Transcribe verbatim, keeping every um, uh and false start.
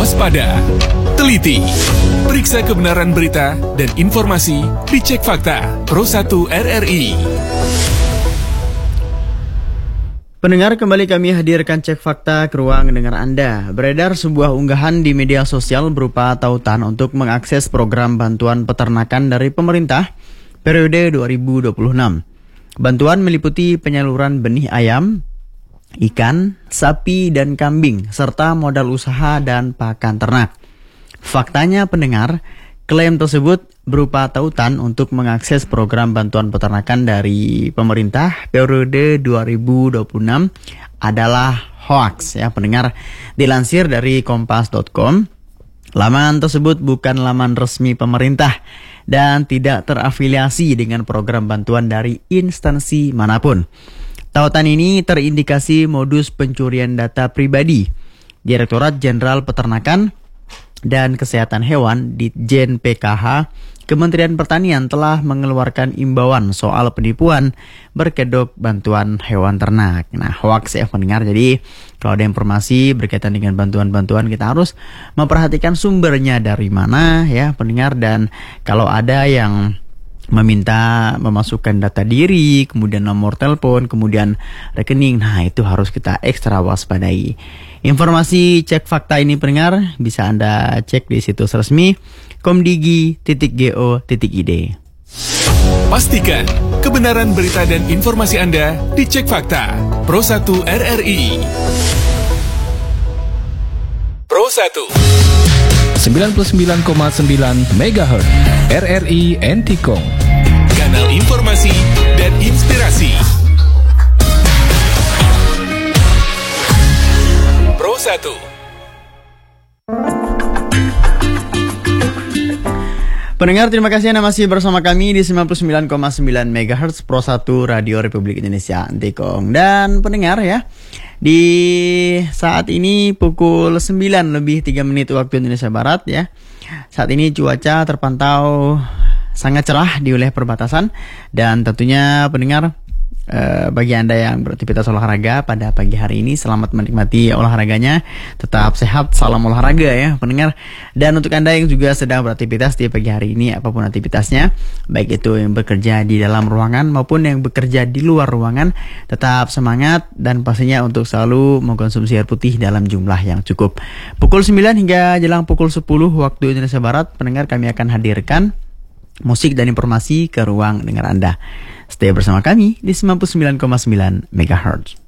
Waspada, teliti, periksa kebenaran berita dan informasi di Cek Fakta Pro satu R R I. Pendengar, kembali kami hadirkan Cek Fakta ke ruang dengar Anda. Beredar sebuah unggahan di media sosial berupa tautan untuk mengakses program bantuan peternakan dari pemerintah periode dua ribu dua puluh enam. Bantuan meliputi penyaluran benih ayam, ikan, sapi, dan kambing, serta modal usaha dan pakan ternak. Faktanya pendengar, klaim tersebut berupa tautan untuk mengakses program bantuan peternakan dari pemerintah periode dua ribu dua puluh enam adalah hoaks ya pendengar. Dilansir dari kompas dot com, laman tersebut bukan laman resmi pemerintah dan tidak terafiliasi dengan program bantuan dari instansi manapun. Tautan ini terindikasi modus pencurian data pribadi. Direktorat Jenderal Peternakan dan Kesehatan Hewan Ditjen P K H Kementerian Pertanian telah mengeluarkan imbauan soal penipuan berkedok bantuan hewan ternak. Nah, hoaks ya pendengar. Jadi kalau ada informasi berkaitan dengan bantuan-bantuan, kita harus memperhatikan sumbernya dari mana ya pendengar. Dan kalau ada yang meminta memasukkan data diri, kemudian nomor telepon, kemudian rekening, nah itu harus kita ekstra waspadai. Informasi Cek Fakta ini pendengar bisa Anda cek di situs resmi komdigi titik go titik id. Pastikan kebenaran berita dan informasi Anda di Cek Fakta Pro satu R R I. Pro satu sembilan puluh sembilan koma sembilan megahertz R R I Entikong, kanal informasi dan inspirasi. Pro satu. Pendengar, terima kasih Anda masih bersama kami di sembilan puluh sembilan koma sembilan megahertz Pro satu Radio Republik Indonesia Entikong. Dan pendengar ya, di saat ini pukul sembilan lebih tiga menit waktu Indonesia Barat ya. Saat ini cuaca terpantau sangat cerah di wilayah perbatasan. Dan tentunya pendengar, eh, bagi Anda yang beraktivitas olahraga pada pagi hari ini, selamat menikmati olahraganya. Tetap sehat, salam olahraga ya pendengar. Dan untuk Anda yang juga sedang beraktivitas di pagi hari ini, apapun aktivitasnya, baik itu yang bekerja di dalam ruangan maupun yang bekerja di luar ruangan, tetap semangat dan pastinya untuk selalu mengkonsumsi air putih dalam jumlah yang cukup. Pukul sembilan hingga jelang pukul sepuluh waktu Indonesia Barat, pendengar, kami akan hadirkan musik dan informasi ke ruang dengar Anda. Stay bersama kami di sembilan puluh sembilan koma sembilan megahertz.